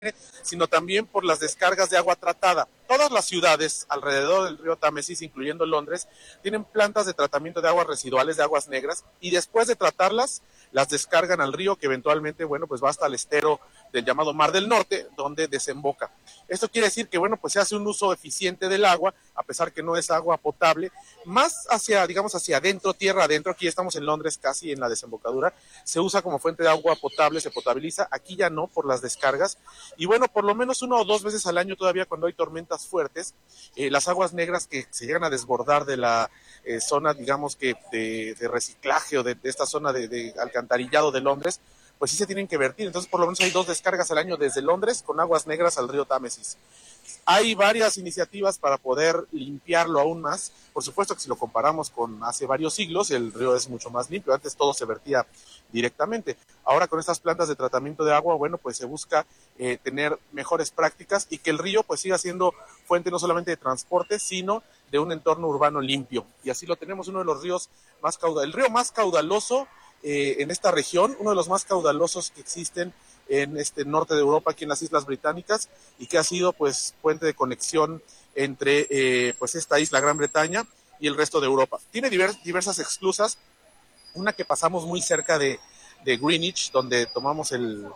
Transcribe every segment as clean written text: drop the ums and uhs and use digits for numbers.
sino también por las descargas de agua tratada. Todas las ciudades alrededor del río Támesis, incluyendo Londres, tienen plantas de tratamiento de aguas residuales, de aguas negras, y después de tratarlas, las descargan al río que eventualmente, bueno, pues va hasta el estero del llamado Mar del Norte, donde desemboca. Esto quiere decir que, bueno, pues se hace un uso eficiente del agua, a pesar que no es agua potable, más hacia, digamos, hacia adentro, tierra adentro. Aquí estamos en Londres, casi en la desembocadura, se usa como fuente de agua potable, se potabiliza, aquí ya no, por las descargas, y bueno, por lo menos 1 o 2 veces al año todavía cuando hay tormentas fuertes, las aguas negras que se llegan a desbordar de la zona, digamos que de reciclaje o de esta zona de alcantarillado de Londres, pues sí se tienen que vertir. Entonces por lo menos hay 2 descargas al año desde Londres con aguas negras al río Támesis. Hay varias iniciativas para poder limpiarlo aún más. Por supuesto que si lo comparamos con hace varios siglos, el río es mucho más limpio. Antes todo se vertía directamente. Ahora con estas plantas de tratamiento de agua, bueno, pues se busca tener mejores prácticas y que el río pues siga siendo fuente no solamente de transporte, sino de un entorno urbano limpio. Y así lo tenemos, uno de los ríos más caudalosos, el río más caudaloso en esta región, uno de los más caudalosos que existen en este norte de Europa, aquí en las Islas Británicas, y que ha sido pues puente de conexión entre pues esta isla, Gran Bretaña, y el resto de Europa. Tiene diversas esclusas, una que pasamos muy cerca de Greenwich, donde tomamos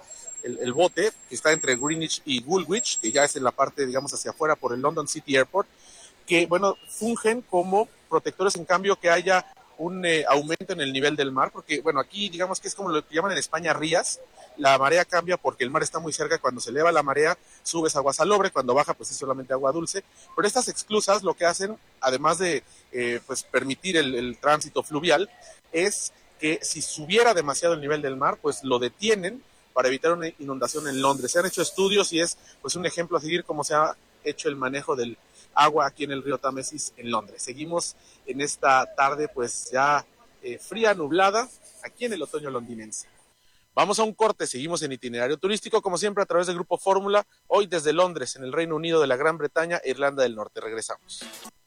el bote, que está entre Greenwich y Woolwich, que ya es en la parte, digamos, hacia afuera por el London City Airport, que, bueno, fungen como protectores en cambio que haya un aumento en el nivel del mar, porque, bueno, aquí digamos que es como lo que llaman en España rías, la marea cambia porque el mar está muy cerca, cuando se eleva la marea subes agua salobre, cuando baja pues es solamente agua dulce, pero estas esclusas lo que hacen, además de pues permitir el tránsito fluvial, es que si subiera demasiado el nivel del mar, pues lo detienen para evitar una inundación en Londres. Se han hecho estudios y es pues un ejemplo a seguir cómo se ha hecho el manejo del agua aquí en el río Támesis en Londres. Seguimos en esta tarde pues ya fría, nublada, aquí en el otoño londinense. Vamos a un corte, seguimos en itinerario turístico, como siempre a través del Grupo Fórmula, hoy desde Londres, en el Reino Unido de la Gran Bretaña e Irlanda del Norte. Regresamos.